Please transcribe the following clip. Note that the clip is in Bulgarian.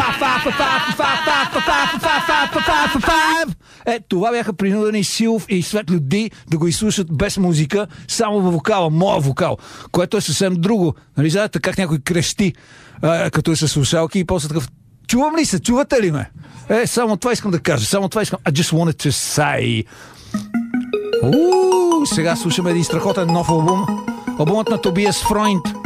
Това бяха принудени Силов и Светло Ди да го изслушат без музика, само във вокала, моя вокал, което е съвсем друго. Нали знаете как някой крещи, като е със слушалки и после такъв: чувам ли се? Чувате ли ме? Само това искам да кажа. Само това искам. I just wanted to say. Сега слушаме един страхотен нов албум. Албумът на Тобиас Фройнд.